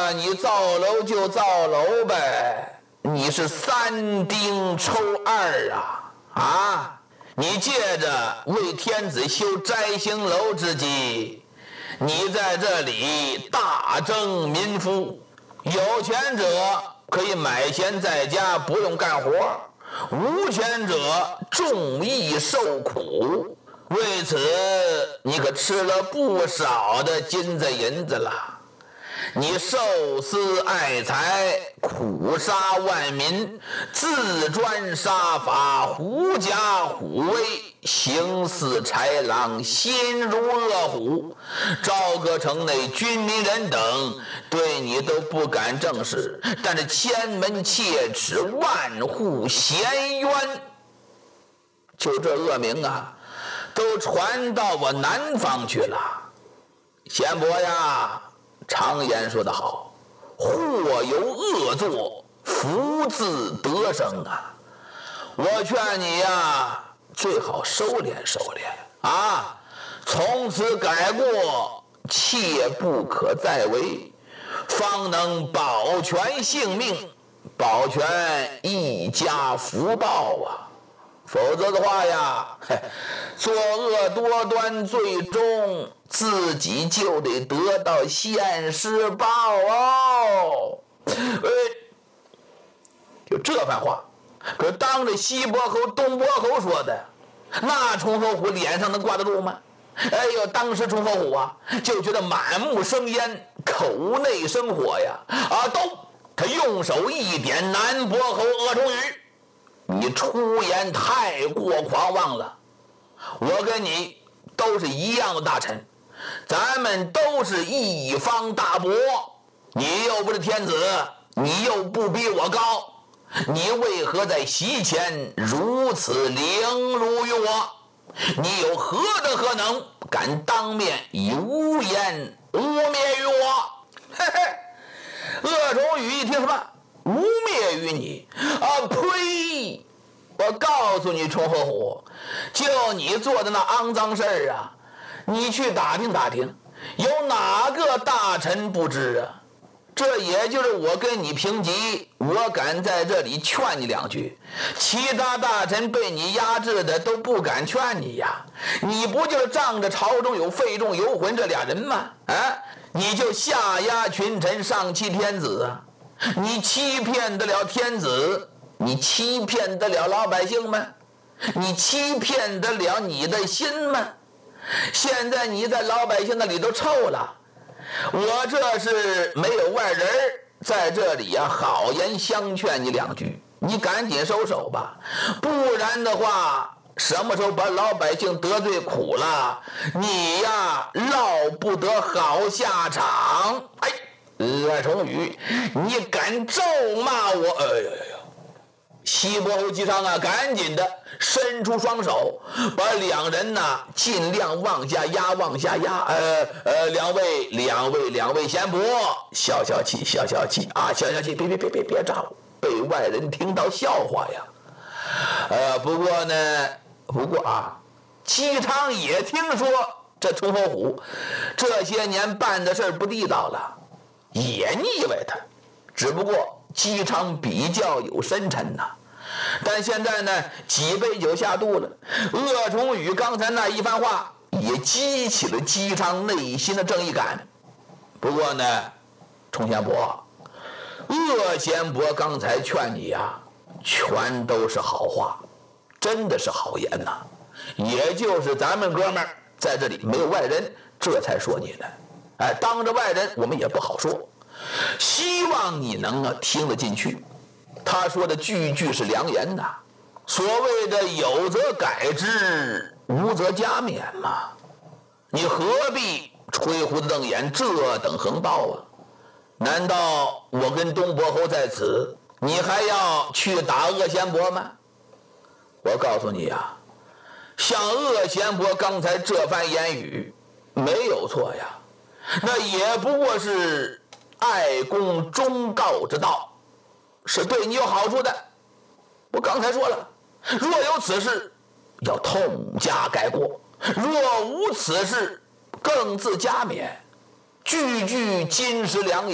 那你造楼就造楼呗，你是三丁抽二啊！你借着为天子修摘星楼之机，你在这里大征民夫，有权者可以买闲在家，不用干活，无权者重义受苦。为此你可吃了不少的金子银子了。你受私爱财，苦杀万民，自专杀伐，狐假虎威，行似豺狼，心如恶虎。朝歌城内军民人等对你都不敢正视，但是千门切齿，万户咸冤。就这恶名都传到我南方去了。贤伯呀，常言说得好，祸由恶作，福自得生我劝你最好收敛收敛从此改过，切不可再为，方能保全性命，保全一家福报否则的话作恶多端，最终自己就得得到现世报就这番话可当着西伯侯东伯侯说的，那崇侯虎脸上能挂得住吗？当时崇侯虎就觉得满目生烟，口内生火他用手一点南伯侯鄂崇宇，你出言太过狂妄了。我跟你都是一样的大臣，咱们都是一方大伯，你又不是天子，你又不比我高，你为何在席前如此凌辱于我？你有何德何能，敢当面以污言污蔑于我？鄂崇宇一听什么污蔑于你呸！我告诉你，崇侯虎，就你做的那肮脏事儿你去打听打听，有哪个大臣不知这也就是我跟你平级，我敢在这里劝你两句，其他大臣被你压制的都不敢劝你你不就是仗着朝中有费仲、游魂这俩人吗？你就下压群臣，上欺天子你欺骗得了天子？你欺骗得了老百姓吗？你欺骗得了你的心吗？现在你在老百姓那里都臭了，我这是没有外人在这里好言相劝你两句，你赶紧收手吧，不然的话什么时候把老百姓得罪苦了，你落不得好下场。鄂崇宇，你敢咒骂我？西伯侯姬昌赶紧的伸出双手，把两人尽量往下压往下压。两位贤伯，消消气消消气别炸，被外人听到笑话不过姬昌也听说这崇侯虎这些年办的事不地道了，也腻歪他，只不过姬昌比较有深沉但现在几杯酒下肚了，鄂崇宇刚才那一番话也激起了姬昌内心的正义感。不过崇贤伯，鄂贤伯刚才劝你全都是好话，真的是好言也就是咱们哥们儿在这里没有外人，这才说你的当着外人我们也不好说，希望你能听得进去。他说的句句是良言所谓的有则改之，无则加勉嘛。你何必吹胡子瞪眼，这等横暴难道我跟东伯侯在此，你还要去打鄂贤伯吗？我告诉你像鄂贤伯刚才这番言语没有错那也不过是爱公忠告之道，是对你有好处的。我刚才说了，若有此事，要痛加改过；若无此事，更自加勉。句句金石良言。